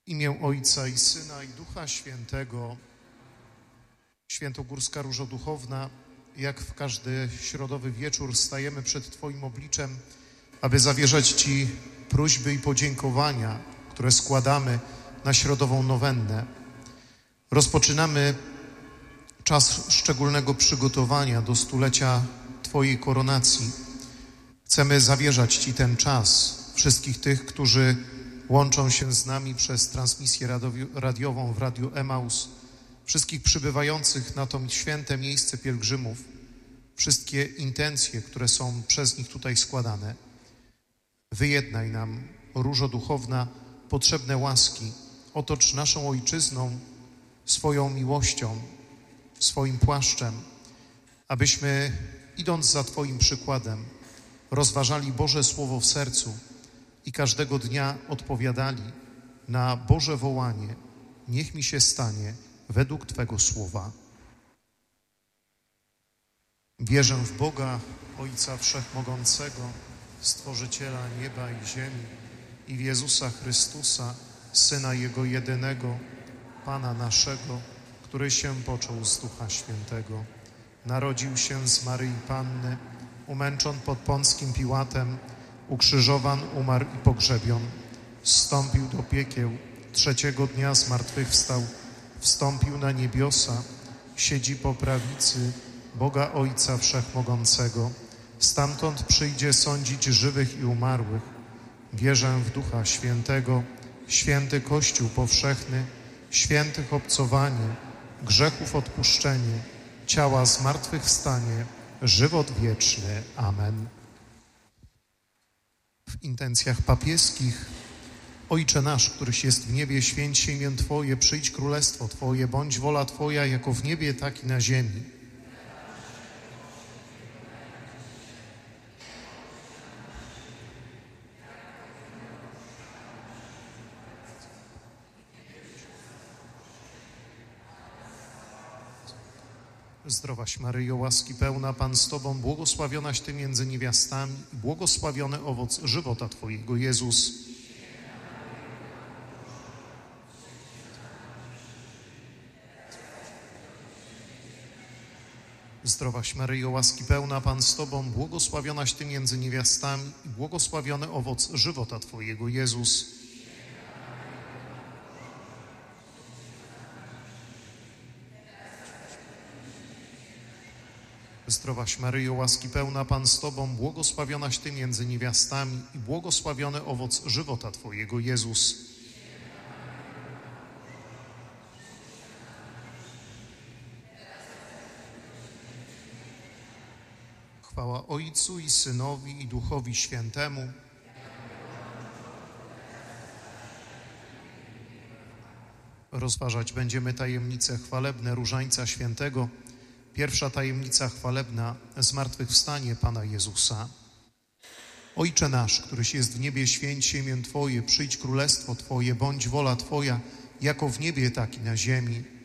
W imię Ojca i Syna, i Ducha Świętego. Świętogórska Różo Duchowna, jak w każdy środowy wieczór stajemy przed Twoim obliczem, aby zawierzać Ci próśby i podziękowania, które składamy na środową nowennę. Rozpoczynamy czas szczególnego przygotowania do stulecia Twojej koronacji. Chcemy zawierzać Ci ten czas, wszystkich tych, którzy łączą się z nami przez transmisję radiową w Radiu Emaus, wszystkich przybywających na to święte miejsce pielgrzymów, wszystkie intencje, które są przez nich tutaj składane. Wyjednaj nam, Różo Duchowna, potrzebne łaski. Otocz naszą ojczyzną swoją miłością, swoim płaszczem, abyśmy, idąc za Twoim przykładem, rozważali Boże Słowo w sercu i każdego dnia odpowiadali na Boże wołanie: niech mi się stanie według Twego słowa. Wierzę w Boga, Ojca Wszechmogącego, Stworzyciela nieba i ziemi, i w Jezusa Chrystusa, Syna Jego jedynego, Pana naszego, który się począł z Ducha Świętego. Narodził się z Maryi Panny, umęczon pod Pąckim Piłatem, ukrzyżowan, umarł i pogrzebion. Zstąpił do piekieł, trzeciego dnia zmartwychwstał, wstąpił na niebiosa, siedzi po prawicy Boga Ojca Wszechmogącego. Stamtąd przyjdzie sądzić żywych i umarłych. Wierzę w Ducha Świętego, święty Kościół powszechny, świętych obcowanie, grzechów odpuszczenie, ciała zmartwychwstanie, żywot wieczny. Amen. W intencjach papieskich: Ojcze nasz, któryś jest w niebie, święć się imię Twoje, przyjdź królestwo Twoje, bądź wola Twoja, jako w niebie, tak i na ziemi. Zdrowaś Maryjo, łaski pełna, Pan z Tobą, błogosławionaś Ty między niewiastami i błogosławiony owoc żywota Twojego, Jezus. Zdrowaś Maryjo, łaski pełna, Pan z Tobą, błogosławionaś Ty między niewiastami i błogosławiony owoc żywota Twojego, Jezus. Zdrowaś Maryjo, łaski pełna, Pan z Tobą, błogosławionaś Ty między niewiastami i błogosławiony owoc żywota Twojego, Jezus. Chwała Ojcu i Synowi i Duchowi Świętemu. Rozważać będziemy tajemnice chwalebne Różańca Świętego. Pierwsza tajemnica chwalebna: zmartwychwstanie Pana Jezusa. Ojcze nasz, któryś jest w niebie, święć się imię Twoje, przyjdź królestwo Twoje, bądź wola Twoja, jako w niebie, tak i na ziemi.